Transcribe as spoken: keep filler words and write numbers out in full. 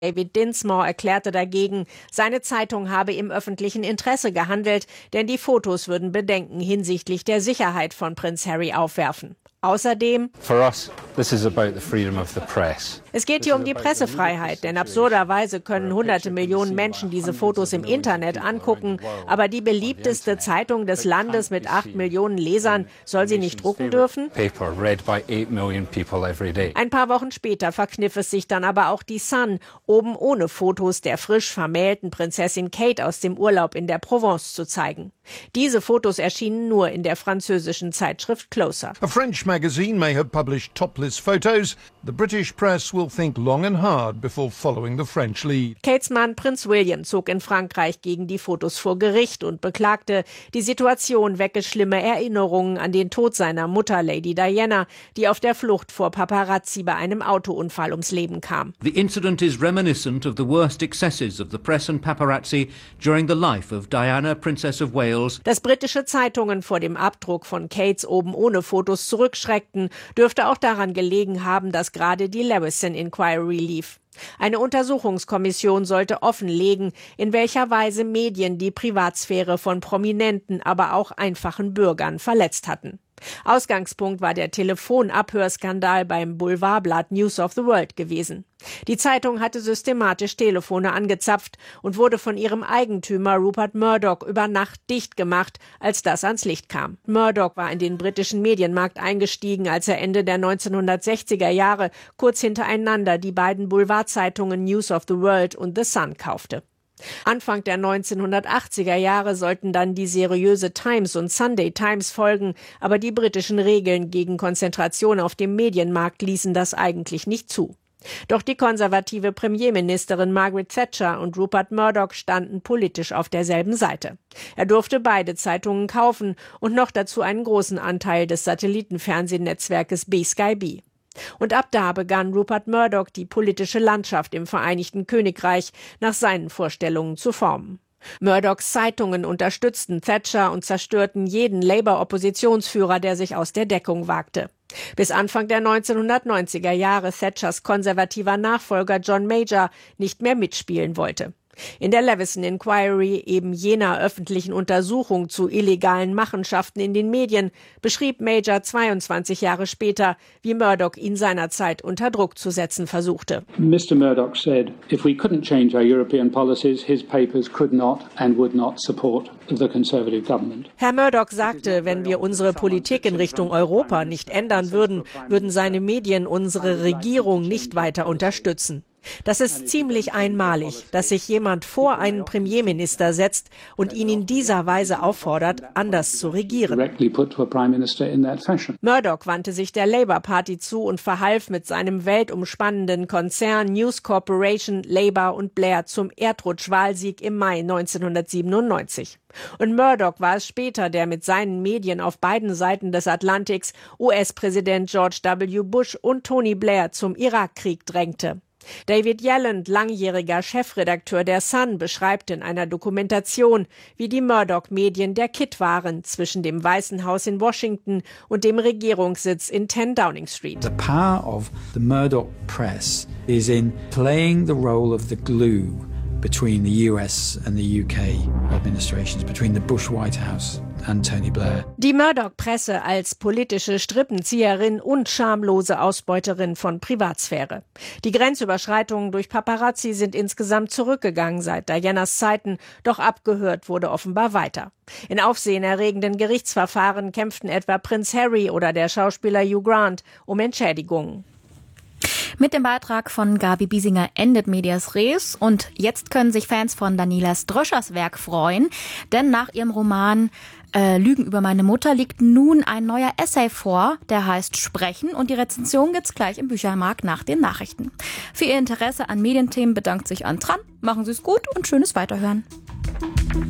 David Dinsmore erklärte dagegen, seine Zeitung habe im öffentlichen Interesse gehandelt, denn die Fotos würden Bedenken hinsichtlich der Sicherheit von Prinz Harry aufwerfen. Außerdem, es geht hier um die Pressefreiheit, denn absurderweise können hunderte Millionen Menschen diese Fotos im Internet angucken, aber die beliebteste Zeitung des Landes mit acht Millionen Lesern soll sie nicht drucken dürfen? Ein paar Wochen später verkniff es sich dann aber auch die Sun, oben ohne Fotos der frisch vermählten Prinzessin Kate aus dem Urlaub in der Provence zu zeigen. Diese Fotos erschienen nur in der französischen Zeitschrift Closer. A French magazine may have published topless photos. The British press will think long and hard before following the French lead. Kates Mann Prinz William zog in Frankreich gegen die Fotos vor Gericht und beklagte, die Situation wecke schlimme Erinnerungen an den Tod seiner Mutter Lady Diana, die auf der Flucht vor Paparazzi bei einem Autounfall ums Leben kam. The incident is reminiscent of the worst excesses of the press and paparazzi during the life of Diana, Princess of Wales. Dass britische Zeitungen vor dem Abdruck von Kates oben ohne Fotos zurückschreckten, dürfte auch daran gelegen haben, dass gerade die Leveson Inquiry lief. Eine Untersuchungskommission sollte offenlegen, in welcher Weise Medien die Privatsphäre von Prominenten, aber auch einfachen Bürgern verletzt hatten. Ausgangspunkt war der Telefonabhörskandal beim Boulevardblatt News of the World gewesen. Die Zeitung hatte systematisch Telefone angezapft und wurde von ihrem Eigentümer Rupert Murdoch über Nacht dicht gemacht, als das ans Licht kam. Murdoch war in den britischen Medienmarkt eingestiegen, als er Ende der neunzehnhundertsechziger Jahre kurz hintereinander die beiden Boulevardzeitungen News of the World und The Sun kaufte. Anfang der neunzehnhundertachtziger Jahre sollten dann die seriöse Times und Sunday Times folgen, aber die britischen Regeln gegen Konzentration auf dem Medienmarkt ließen das eigentlich nicht zu. Doch die konservative Premierministerin Margaret Thatcher und Rupert Murdoch standen politisch auf derselben Seite. Er durfte beide Zeitungen kaufen und noch dazu einen großen Anteil des Satellitenfernsehnetzwerkes B-Sky B. Und ab da begann Rupert Murdoch die politische Landschaft im Vereinigten Königreich nach seinen Vorstellungen zu formen. Murdochs Zeitungen unterstützten Thatcher und zerstörten jeden Labour-Oppositionsführer, der sich aus der Deckung wagte. Bis Anfang der neunzehnhundertneunziger Jahre Thatchers konservativer Nachfolger John Major nicht mehr mitspielen wollte. In der Leveson Inquiry, eben jener öffentlichen Untersuchung zu illegalen Machenschaften in den Medien, beschrieb Major zweiundzwanzig Jahre später, wie Murdoch ihn seinerzeit unter Druck zu setzen versuchte. Mister Murdoch said, if we couldn't change our European policies, his papers could not and would not support the Conservative government. Herr Murdoch sagte, wenn wir unsere Politik in Richtung Europa nicht ändern würden, würden seine Medien unsere Regierung nicht weiter unterstützen. Das ist ziemlich einmalig, dass sich jemand vor einen Premierminister setzt und ihn in dieser Weise auffordert, anders zu regieren. Murdoch wandte sich der Labour Party zu und verhalf mit seinem weltumspannenden Konzern News Corporation Labour und Blair zum Erdrutschwahlsieg im Mai neunzehnhundertsiebenundneunzig. Und Murdoch war es später, der mit seinen Medien auf beiden Seiten des Atlantiks U S-Präsident George W. Bush und Tony Blair zum Irakkrieg drängte. David Yelland, langjähriger Chefredakteur der Sun, beschreibt in einer Dokumentation, wie die Murdoch-Medien der Kitt waren zwischen dem Weißen Haus in Washington und dem Regierungssitz in ten Downing Street. The power of the Murdoch press is in playing the role of the glue between the U S and the U K administrations, between the Bush White House and Tony Blair. Die Murdoch-Presse als politische Strippenzieherin und schamlose Ausbeuterin von Privatsphäre. Die Grenzüberschreitungen durch Paparazzi sind insgesamt zurückgegangen seit Dianas Zeiten, doch abgehört wurde offenbar weiter. In aufsehenerregenden Gerichtsverfahren kämpften etwa Prinz Harry oder der Schauspieler Hugh Grant um Entschädigungen. Mit dem Beitrag von Gabi Biesinger endet Medias Res und jetzt können sich Fans von Daniela Ströschers Werk freuen, denn nach ihrem Roman äh, Lügen über meine Mutter liegt nun ein neuer Essay vor, der heißt Sprechen und die Rezension gibt's gleich im Büchermarkt nach den Nachrichten. Für Ihr Interesse an Medienthemen bedankt sich Antran. Machen Sie es gut und schönes Weiterhören.